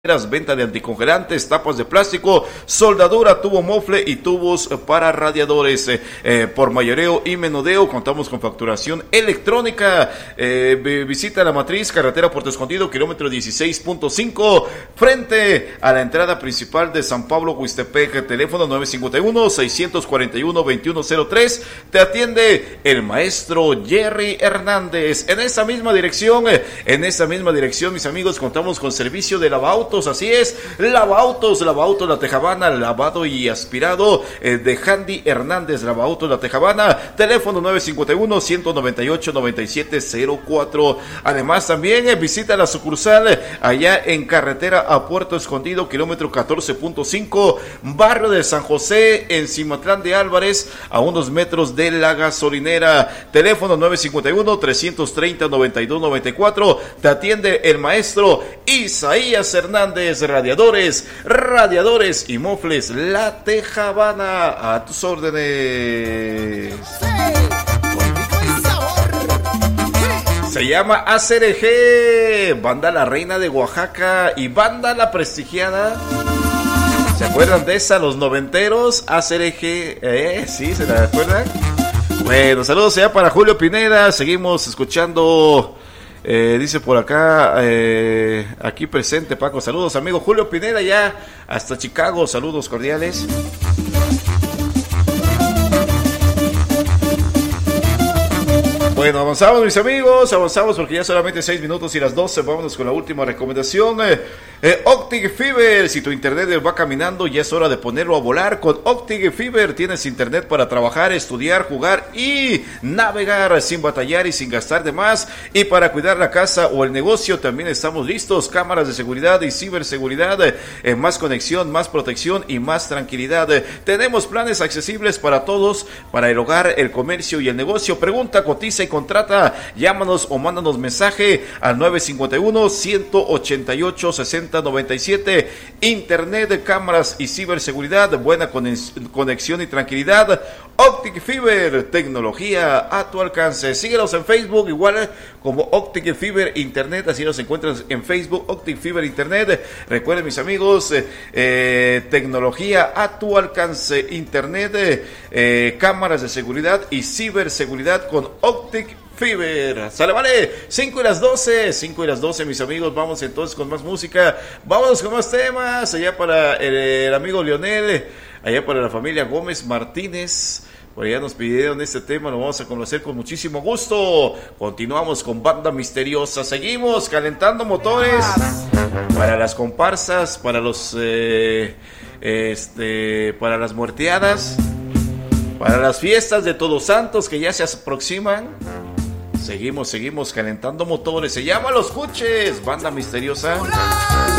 Venta de anticongelantes, tapas de plástico, soldadura, tubo mofle y tubos para radiadores. Por mayoreo y menudeo contamos con facturación electrónica. Visita la matriz, carretera Puerto Escondido, kilómetro 16.5, frente a la entrada principal de San Pablo, Huistepec. Teléfono 951-641-2103. Te atiende el maestro Jerry Hernández. En esa misma dirección, mis amigos, contamos con servicio de lavautos. Así es, Lavaautos La Tejabana, lavado y aspirado de Handy Hernández, Lavaautos La Tejabana, teléfono 951-198-9704. Además, también visita la sucursal allá en carretera a Puerto Escondido, kilómetro 14.5, barrio de San José, en Cimatlán de Álvarez, a unos metros de la gasolinera. Teléfono 951-330-9294. Te atiende el maestro Isaías Hernández. Radiadores y mofles La Tejabana, a tus órdenes. Se llama ACRG, Banda La Reina de Oaxaca y Banda La Prestigiada. ¿Se acuerdan de esa, los noventeros? ACRG, ¿sí? ¿Se la acuerdan? Bueno, saludos allá para Julio Pineda. Seguimos escuchando. Dice por acá, aquí presente Paco, saludos amigo Julio Pineda ya hasta Chicago, saludos cordiales. Bueno, avanzamos mis amigos, porque ya solamente 6 minutos y las 12, vámonos con la última recomendación. Optic Fiber, si tu internet va caminando, ya es hora de ponerlo a volar. Con Optic Fiber tienes internet para trabajar, estudiar, jugar y navegar sin batallar y sin gastar de más. Y para cuidar la casa o el negocio también estamos listos, cámaras de seguridad y ciberseguridad, más conexión, más protección y más tranquilidad. Tenemos planes accesibles para todos, para el hogar, el comercio y el negocio. Pregunta, cotiza y contrata, llámanos o mándanos mensaje al 951-188-6097. Internet, de cámaras y ciberseguridad, buena conexión y tranquilidad. Optic Fiber, tecnología a tu alcance. Síguenos en Facebook, igual como Optic Fiber Internet, así nos encuentras en Facebook, Optic Fiber Internet. Recuerden mis amigos, tecnología a tu alcance, Internet, cámaras de seguridad y ciberseguridad con Optic Fiber. Sale, vale, 5 y las 12, mis amigos. Vamos entonces con más música, vámonos con más temas. Allá para el amigo Leonel, allá para la familia Gómez Martínez, por allá nos pidieron este tema, lo vamos a conocer con muchísimo gusto. Continuamos con Banda Misteriosa, seguimos calentando motores para las comparsas, para los para las muerteadas, para las fiestas de Todos Santos que ya se aproximan. Seguimos calentando motores. Se llama Los Cuches, Banda Misteriosa.